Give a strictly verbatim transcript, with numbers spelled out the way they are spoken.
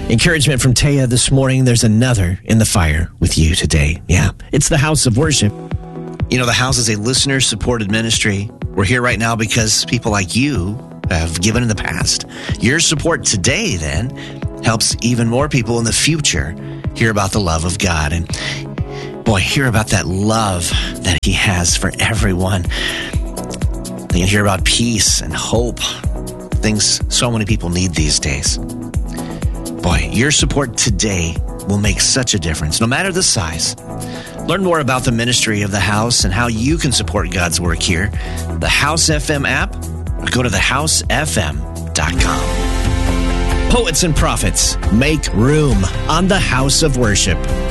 Encouragement from Taya this morning. There's another in the fire with you today. Yeah, it's the House of Worship. You know, the House is a listener-supported ministry. We're here right now because people like you have given in the past. Your support today, then, helps even more people in the future hear about the love of God. And boy, hear about that love that he has for everyone. They can hear about peace and hope, things so many people need these days. Boy, your support today will make such a difference, no matter the size. Learn more about the ministry of the House and how you can support God's work here. The House F M app, or go to the house f m dot com. Poets and prophets, make room on the House of Worship.